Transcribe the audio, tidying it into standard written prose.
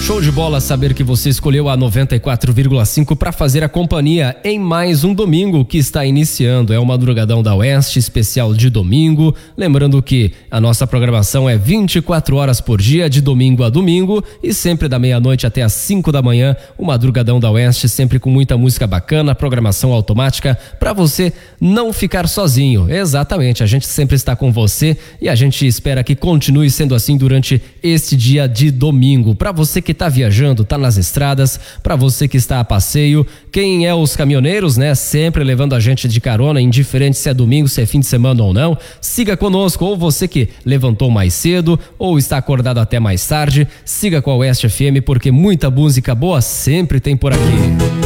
Show de bola saber que você escolheu a 94,5 para fazer a companhia em mais um domingo que está iniciando. É o Madrugadão da Oeste, especial de domingo. Lembrando que a nossa programação é 24 horas por dia, de domingo a domingo, e sempre da meia-noite até às 5 da manhã, o Madrugadão da Oeste, sempre com muita música bacana, programação automática, para você não ficar sozinho. Exatamente, a gente sempre está com você e a gente espera que continue sendo assim durante este dia de domingo. Para você que está viajando, está nas estradas, para você que está a passeio, quem é os caminhoneiros, né? Sempre levando a gente de carona, indiferente se é domingo, se é fim de semana ou não, siga conosco. Ou você que levantou mais cedo ou está acordado até mais tarde, siga com a Oeste FM, porque muita música boa sempre tem por aqui.